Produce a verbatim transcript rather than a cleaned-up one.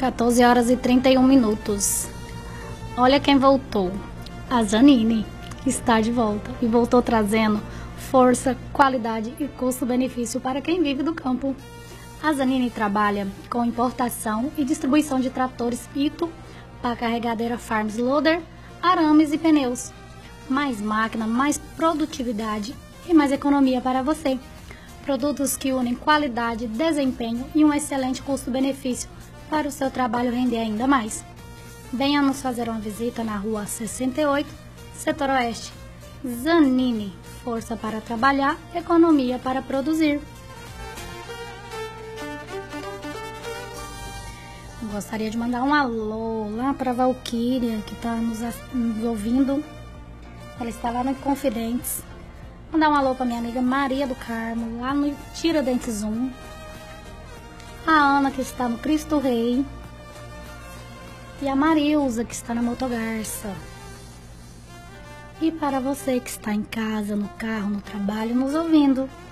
quatorze horas e trinta e um minutos. Olha quem voltou. A Janine está de volta e voltou trazendo força, qualidade e custo-benefício para quem vive do campo. A Janine trabalha com importação e distribuição de tratores Ito para carregadeira Farms Loader, arames e pneus. Mais máquina, mais produtividade e mais economia para você. Produtos que unem qualidade, desempenho e um excelente custo-benefício para o seu trabalho render ainda mais. Venha nos fazer uma visita na rua sessenta e oito, setor oeste. Janine, força para trabalhar, economia para produzir. Gostaria de mandar um alô lá para a Valquíria, que está nos, nos ouvindo. Ela está lá no Confidentes. Mandar um alô para minha amiga Maria do Carmo, lá no Tiradentes um. A Ana, que está no Cristo Rei. E a Marilza, que está na Motogarça. E para você que está em casa, no carro, no trabalho, nos ouvindo.